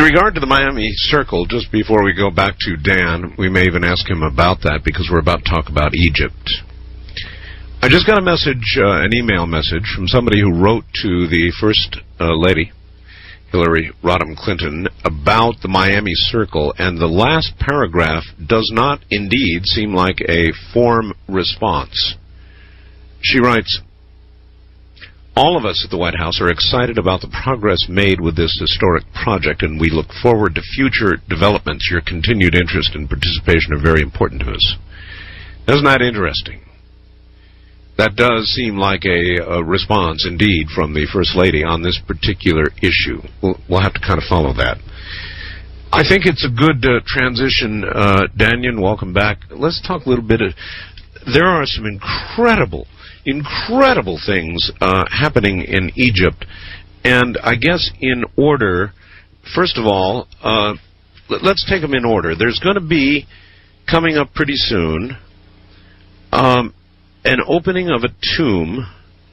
regard to the Miami Circle, just before we go back to Dan, we may even ask him about that because we're about to talk about Egypt. I just got a message, an email message from somebody who wrote to the First Lady, Hillary Rodham Clinton, about the Miami Circle, and the last paragraph does not indeed seem like a form response. She writes, "All of us at the White House are excited about the progress made with this historic project, and we look forward to future developments. Your continued interest and participation are very important to us." Isn't that interesting? That does seem like a response, indeed, from the First Lady on this particular issue. We'll have to kind of follow that. I think it's a good transition. Danyan, welcome back. Let's talk a little bit. There are some incredible things happening in Egypt. And I guess in order, first of all, let's take them in order. There's going to be, coming up pretty soon, an opening of a tomb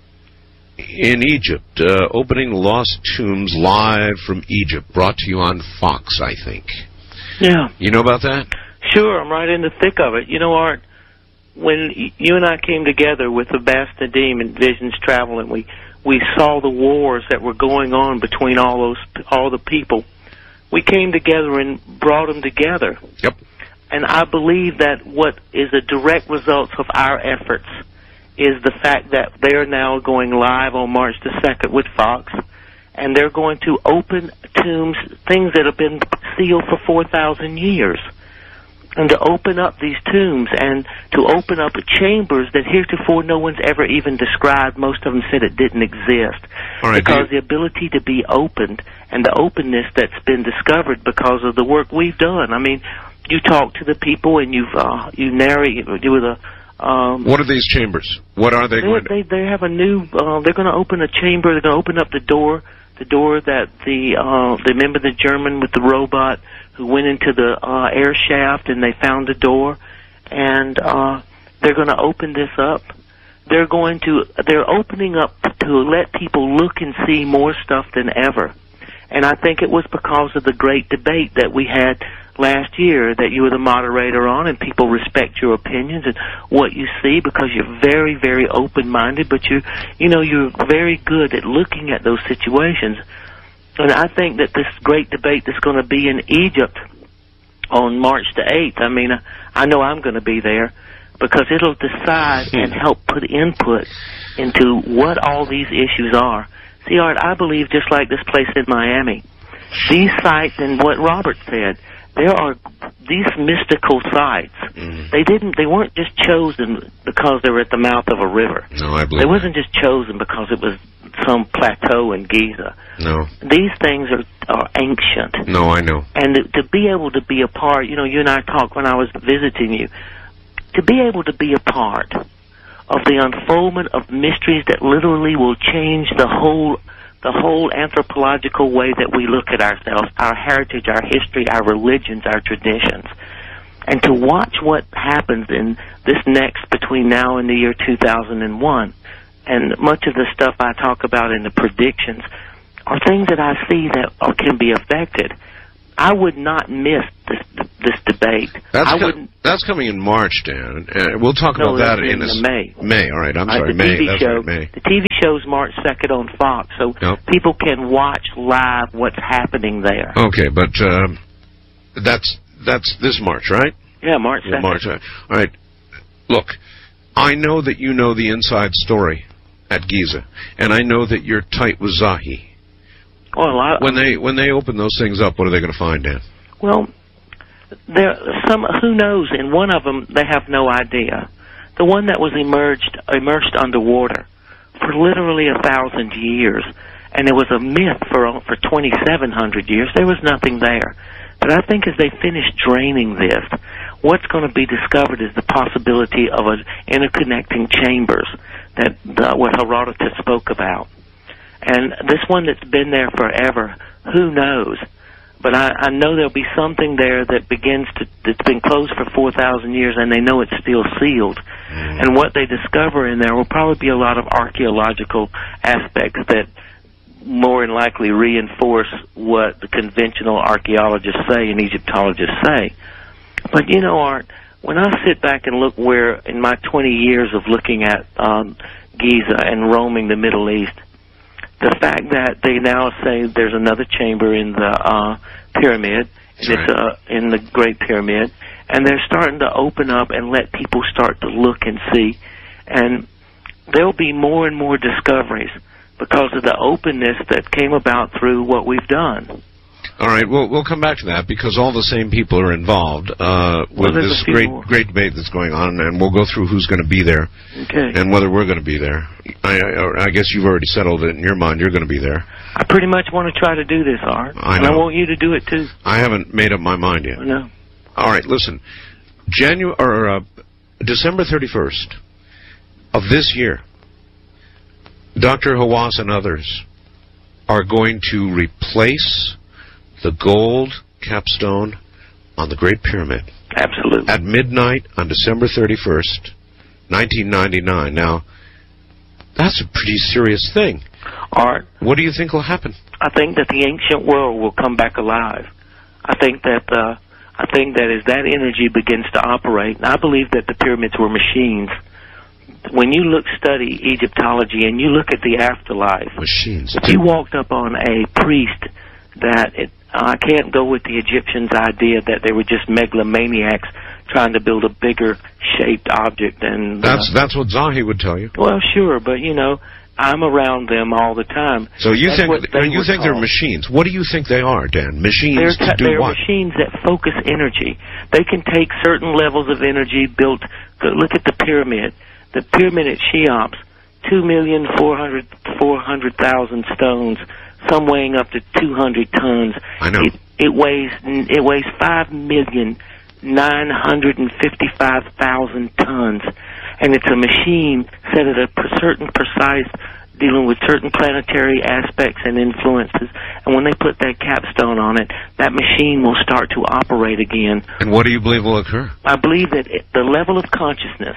in Egypt, opening lost tombs live from Egypt, brought to you on Fox, I think. Yeah. You know about that? Sure, I'm right in the thick of it. You know, Art, when you and I came together with the Bas Nadim and Visions Travel, and we saw the wars that were going on between all the people, we came together and brought them together. Yep. And I believe that what is a direct result of our efforts is the fact that they're now going live on March the 2nd with Fox, and they're going to open tombs, things that have been sealed for 4,000 years, and to open up these tombs and to open up chambers that heretofore no one's ever even described. Most of them said it didn't exist. All right, because the ability to be opened and the openness that's been discovered because of the work we've done. I mean, you talk to the people and you narrate with a. What are these chambers? What are they going to? They have a new. They're going to open a chamber. They're going to open up the door that remember the German with the robot who went into the air shaft and they found the door, and they're going to open this up. They're opening up to let people look and see more stuff than ever. And I think it was because of the great debate that we had last year that you were the moderator on, and people respect your opinions and what you see because you're very, very open-minded, but you're very good at looking at those situations. And I think that this great debate that's going to be in Egypt on March the 8th, I mean, I know I'm going to be there because it'll decide and help put input into what all these issues are. See, Art, I believe just like this place in Miami, these sites and what Robert said, there are these mystical sites. They weren't just chosen because they were at the mouth of a river. No, I believe they wasn't just chosen because it was some plateau in Giza. No. These things are ancient. No, I know. And to be able to be a part, you and I talked when I was visiting you, to be able to be a part of the unfoldment of mysteries that literally will change the whole anthropological way that we look at ourselves, our heritage, our history, our religions, our traditions. And to watch what happens in this next between now and the year 2001, and much of the stuff I talk about in the predictions are things that I see that can be affected. I would not miss this debate. That's coming in March, Dan. We'll talk about that in May. May, all right. I'm sorry, May. May. The TV show's March 2nd on Fox, so people can watch live what's happening there. Okay, but that's this March, right? Yeah, March 2nd. March. All right. Look, I know that you know the inside story at Giza, and I know that you're tight with Zahi. Well, when they open those things up, what are they going to find, Dan? Well, who knows? In one of them, they have no idea. The one that was immersed underwater for literally 1,000 years, and it was a myth for 2,700 years. There was nothing there. But I think as they finish draining this, what's going to be discovered is the possibility of interconnecting chambers that what Herodotus spoke about. And this one that's been there forever, who knows? But I know there'll be something there that's been closed for 4,000 years, and they know it's still sealed. And what they discover in there will probably be a lot of archaeological aspects that more than likely reinforce what the conventional archaeologists say and Egyptologists say. But, you know, Art, when I sit back and look where, in my 20 years of looking at Giza and roaming the Middle East, the fact that they now say there's another chamber in the pyramid, and it's in the Great Pyramid, and they're starting to open up and let people start to look and see, and there'll be more and more discoveries because of the openness that came about through what we've done. All right, we'll come back to that because all the same people are involved with this great debate that's going on, and we'll go through who's going to be there and whether we're going to be there. I guess you've already settled it in your mind. You're going to be there. I pretty much want to try to do this, Art. I know. And I want you to do it, too. I haven't made up my mind yet. No. All right, listen. December 31st of this year, Dr. Hawass and others are going to replace the gold capstone on the Great Pyramid. Absolutely. At midnight on December 31st, 1999. Now, that's a pretty serious thing. Art, what do you think will happen? I think that the ancient world will come back alive. I think that as that energy begins to operate, and I believe that the pyramids were machines. When you study Egyptology and you look at the afterlife, machines. If you walked up on a priest I can't go with the Egyptians' idea that they were just megalomaniacs trying to build a bigger shaped object. And that's what Zahi would tell you. Well, sure, but you know, I'm around them all the time. So you think they're machines? What do you think they are, Dan? Machines to do they're what? Machines that focus energy. They can take certain levels of energy built. Look at the pyramid. The pyramid at Cheops, 2,400,000 stones. Some weighing up to 200 tons. I know. It weighs 5,955,000 tons, and it's a machine set at a certain precise, dealing with certain planetary aspects and influences. And when they put that capstone on it, that machine will start to operate again. And what do you believe will occur? I believe that the level of consciousness.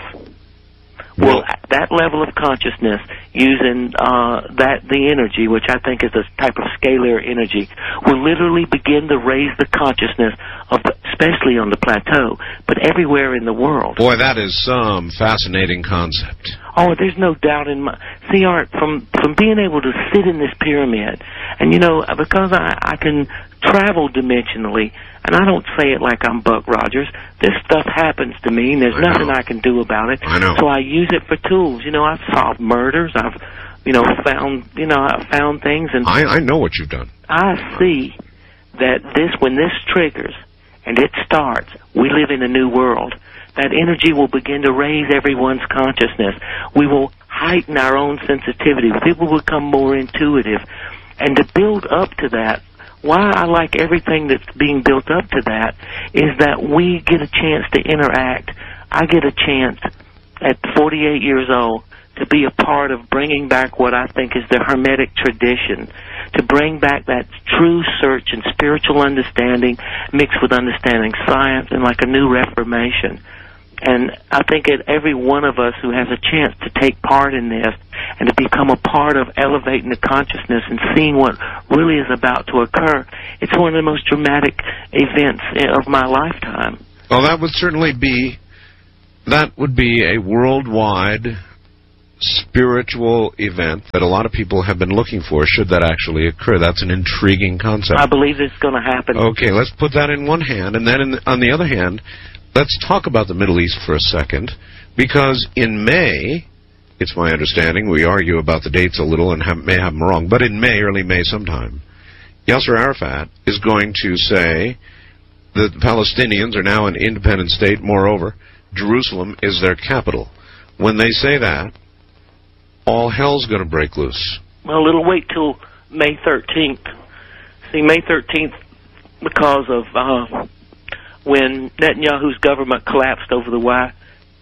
That level of consciousness, using the energy, which I think is a type of scalar energy, will literally begin to raise the consciousness especially on the plateau, but everywhere in the world. Boy, that is some fascinating concept. Oh, there's no doubt in my... See, Art, from being able to sit in this pyramid, and, you know, because I can travel dimensionally, and I don't say it like I'm Buck Rogers, this stuff happens to me, and there's nothing I can do about it. I know. So I use it for tools. You know, I've solved murders. I've found things. And I know what you've done. I see that when this triggers and it starts, we live in a new world. That energy will begin to raise everyone's consciousness. We will heighten our own sensitivity. People will become more intuitive. And to build up to that, why I like everything that's being built up to that is that we get a chance to interact. I get a chance at 48 years old to be a part of bringing back what I think is the Hermetic tradition, to bring back that true search and spiritual understanding mixed with understanding science and like a new reformation. And I think that every one of us who has a chance to take part in this and to become a part of elevating the consciousness and seeing what really is about to occur, it's one of the most dramatic events of my lifetime. Well, that would certainly be a worldwide spiritual event that a lot of people have been looking for, should that actually occur. That's an intriguing concept. I believe it's going to happen. Okay, let's put that in one hand, and then on the other hand, let's talk about the Middle East for a second, because in May, it's my understanding, we argue about the dates a little and may have them wrong, but in May, early May sometime, Yasser Arafat is going to say that the Palestinians are now an independent state. Moreover, Jerusalem is their capital. When they say that, all hell's going to break loose. Well, it'll wait till May 13th. See, May 13th, because of when Netanyahu's government collapsed over the Y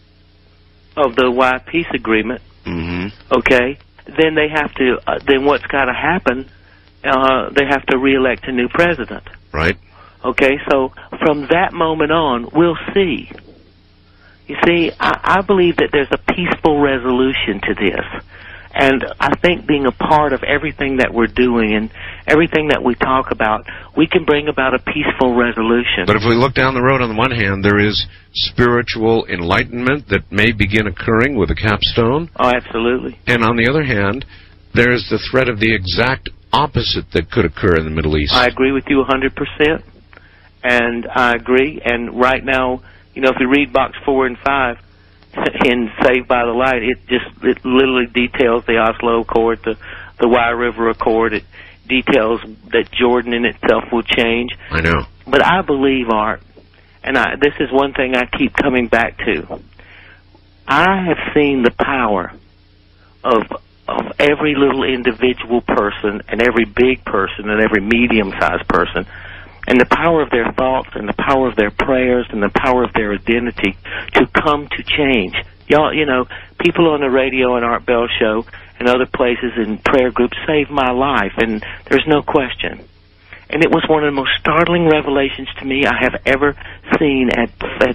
peace agreement. Mm-hmm. Okay, then they have to. Then what's got to happen? They have to reelect a new president. Right. Okay, so from that moment on, we'll see. You see, I believe that there's a peaceful resolution to this. And I think being a part of everything that we're doing and everything that we talk about, we can bring about a peaceful resolution. But if we look down the road, on the one hand, there is spiritual enlightenment that may begin occurring with a capstone. Oh, absolutely. And on the other hand, there is the threat of the exact opposite that could occur in the Middle East. I agree with you 100%. And I agree. And right now, you know, if you read Box 4 and 5, in Saved by the Light, it literally details the Oslo Accord, the Wye River Accord. It details that Jordan in itself will change. I know. But I believe, Art, and this is one thing I keep coming back to. I have seen the power of every little individual person and every big person and every medium-sized person, and the power of their thoughts and the power of their prayers and the power of their identity to come to change. Y'all, you know, people on the radio and Art Bell Show and other places in prayer groups saved my life, and there's no question. And it was one of the most startling revelations to me I have ever seen at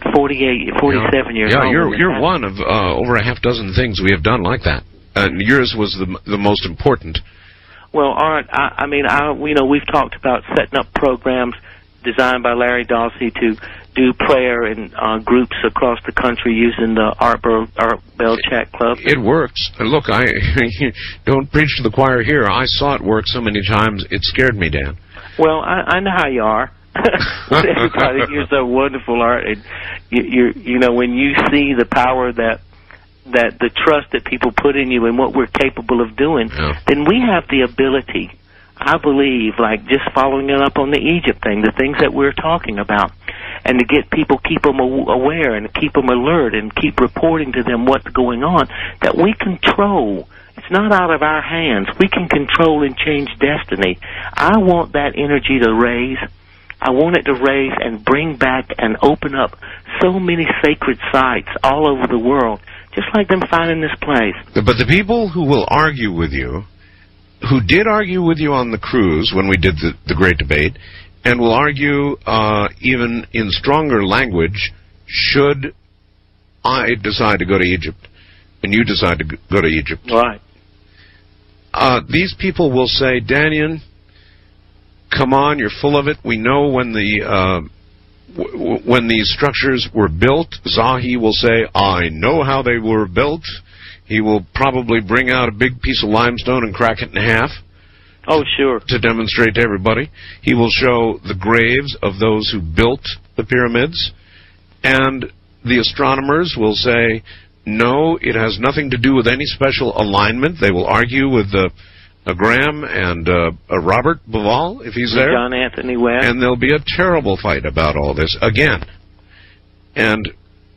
47 years old. Yeah, you're one of over a half dozen things we have done like that. And yours was the most important. Well, Art, I mean, we've talked about setting up programs designed by Larry Dawsey to do prayer in groups across the country using the Art Bell Chat Club. It works. Look, I don't preach to the choir here. I saw it work so many times, it scared me, Dan. Well, I know how you are. Everybody, you're so wonderful, Art. And you know, when you see the power that the trust that people put in you and what we're capable of doing, then we have the ability, I believe, like just following it up on the Egypt thing, the things that we're talking about, and to get people, keep them aware and keep them alert and keep reporting to them what's going on, that we control. It's not out of our hands. We can control and change destiny. I want that energy to raise. I want it to raise and bring back and open up so many sacred sites all over the world, just like them finding this place. But the people who will argue with you, who did argue with you on the cruise when we did the great debate, and will argue even in stronger language, should I decide to go to Egypt, and you decide to go to Egypt. Right. These people will say, Daniel, come on, you're full of it. We know when these structures were built. Zahi will say, I know how they were built. He will probably bring out a big piece of limestone and crack it in half. Oh, sure. To demonstrate to everybody. He will show the graves of those who built the pyramids. And the astronomers will say, no, it has nothing to do with any special alignment. They will argue with Graham and Robert Bauval, if he's there. John Anthony West. And there'll be a terrible fight about all this again. And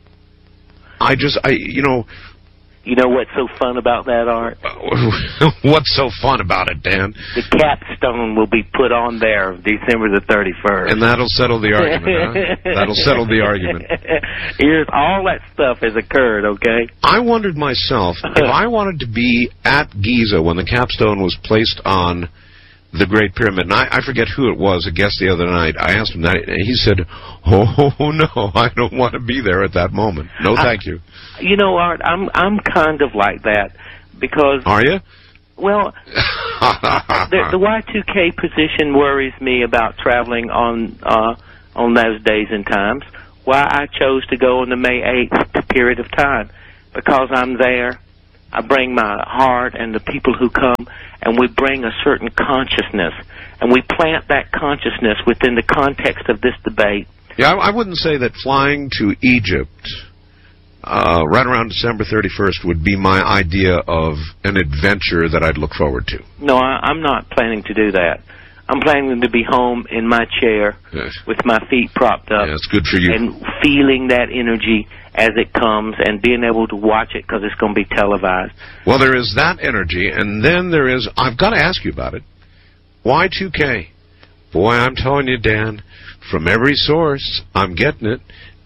you know... You know what's so fun about that, Art? What's so fun about it, Dan? The capstone will be put on there December the 31st. And that'll settle the argument, huh? That'll settle the argument. All that stuff has occurred, okay? I wondered myself, if I wanted to be at Giza when the capstone was placed on the Great Pyramid, and I forget who it was, a guest the other night, I asked him that, and he said, oh, no, I don't want to be there at that moment. No, thank you. You know, Art, I'm kind of like that, because... Are you? Well, the Y2K position worries me about traveling on those days and times. Why I chose to go on the May 8th period of time, because I'm there, I bring my heart and the people who come, and we bring a certain consciousness, and we plant that consciousness within the context of this debate. Yeah, I wouldn't say that flying to Egypt right around December 31st would be my idea of an adventure that I'd look forward to. No, I'm not planning to do that. I'm planning to be home in my chair with my feet propped up. Yeah, it's good for you. And feeling that energy as it comes and being able to watch it because it's going to be televised. Well, there is that energy, and then there is, I've got to ask you about it, Y2K. Boy, I'm telling you, Dan, from every source, I'm getting it.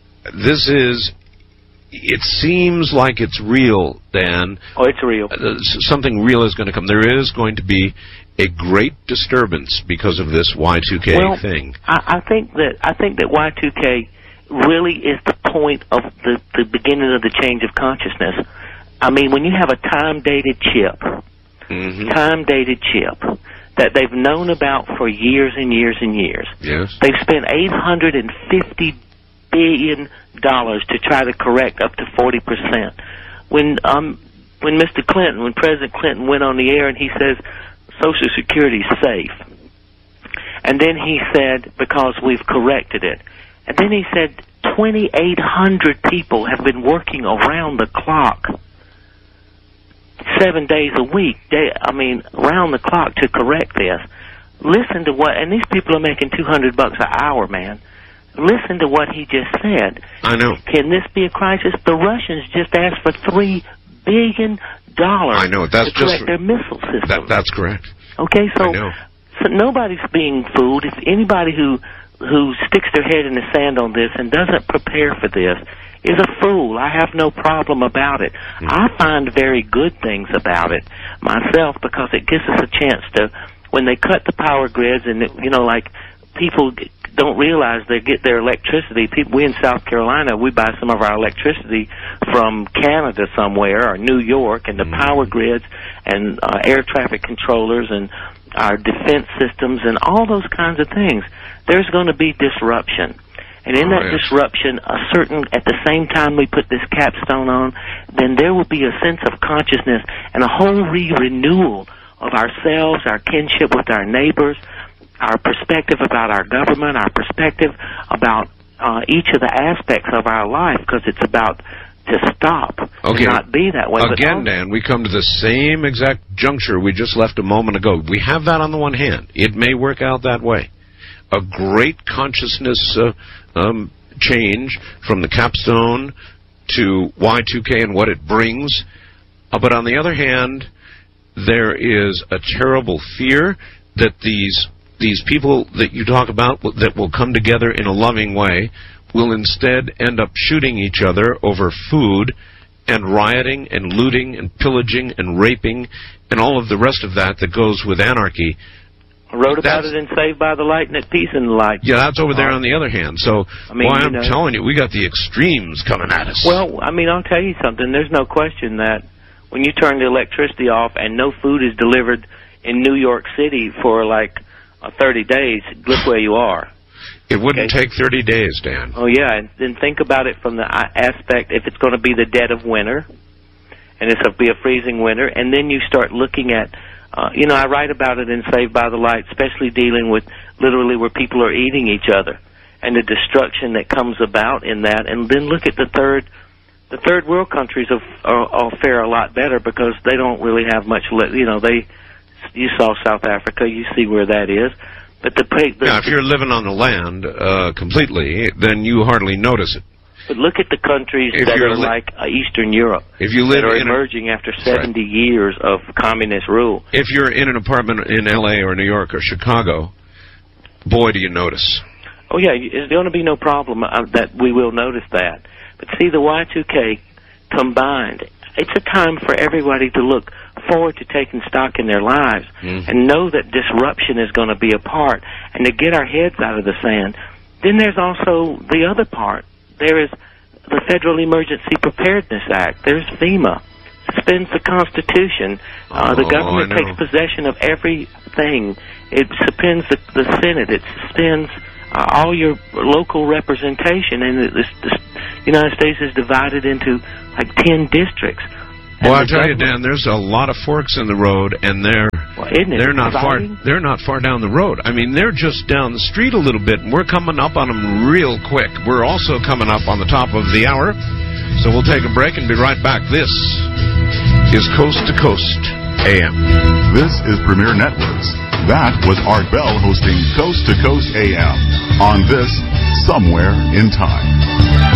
It seems like it's real, Dan. Oh, it's real. Something real is going to come. There is going to be a great disturbance because of this Y2K thing. I think that Y2K really is the point of the beginning of the change of consciousness. I mean, when you have a time-dated chip, that they've known about for years and years and years. Yes. They've spent $850 billion to try to correct up to 40%. When President Clinton went on the air and he says Social Security's safe, and then he said because we've corrected it, and then he said 2,800 people have been working around the clock, 7 days a week, around the clock to correct this. Listen to what, and these people are making $200 an hour, man. Listen to what he just said. I know. Can this be a crisis? The Russians just asked for $3 billion I know. That's to correct their missile system. That's correct. Okay, I know. So nobody's being fooled. If anybody who sticks their head in the sand on this and doesn't prepare for this is a fool. I have no problem about it. I find very good things about it myself because it gives us a chance to, when they cut the power grids and, people don't realize they get their electricity. We in South Carolina, we buy some of our electricity from Canada somewhere or New York, and the power grids and air traffic controllers and our defense systems and all those kinds of things. There's going to be disruption. And in that disruption, at the same time we put this capstone on, then there will be a sense of consciousness and a whole renewal of ourselves, our kinship with our neighbors, our perspective about our government, our perspective about each of the aspects of our life, because it's about to stop and not be that way. Again, Dan, we come to the same exact juncture we just left a moment ago. We have that on the one hand. It may work out that way. A great consciousness change from the capstone to Y2K and what it brings. But on the other hand, there is a terrible fear that these people that you talk about that will come together in a loving way will instead end up shooting each other over food and rioting and looting and pillaging and raping and all of the rest of that goes with anarchy. I wrote about it in Saved by the Light and at Peace in the Light. Yeah, that's over there on the other hand. So, I'm telling you, we got the extremes coming at us. Well, I'll tell you something. There's no question that when you turn the electricity off and no food is delivered in New York City for 30 days, look where you are. It wouldn't take 30 days, Dan. Oh, yeah, and then think about it from the aspect, if it's going to be the dead of winter, and it's going to be a freezing winter, and then you start looking at, I write about it in Saved by the Light, especially dealing with literally where people are eating each other, and the destruction that comes about in that, and then look at the third world countries fare a lot better because they don't really have much, you saw South Africa, you see where that is. But if you're living on the land completely, then you hardly notice it. But look at the countries that are like Eastern Europe that are emerging after 70 years of communist rule. If you're in an apartment in L.A. or New York or Chicago, boy, do you notice. Oh, yeah, there's going to be no problem that we will notice that. But see, the Y2K combined, it's a time for everybody to look forward to taking stock in their lives and know that disruption is going to be a part and to get our heads out of the sand. Then there's also the other part. There is the Federal Emergency Preparedness Act. There's FEMA. Suspends the Constitution. The government takes possession of everything. It suspends the Senate. It suspends all your local representation. And the United States is divided into 10 districts. Well, I tell you, Dan, there's a lot of forks in the road, and they're not far. They're not far down the road. They're just down the street a little bit, and we're coming up on them real quick. We're also coming up on the top of the hour, so we'll take a break and be right back. This is Coast to Coast AM. This is Premier Networks. That was Art Bell hosting Coast to Coast AM on this Somewhere in Time.